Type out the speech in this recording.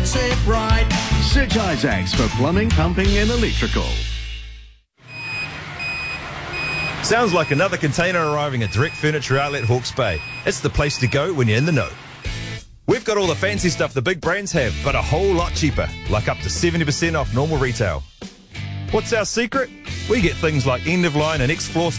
gets it right. Search Isaacs for plumbing, pumping and electrical. Sounds like another container arriving at Direct Furniture Outlet Hawke's Bay. It's the place to go when you're in the know. We've got all the fancy stuff the big brands have, but a whole lot cheaper, like up to 70% off normal retail. What's our secret? We get things like end-of-line and X-Floor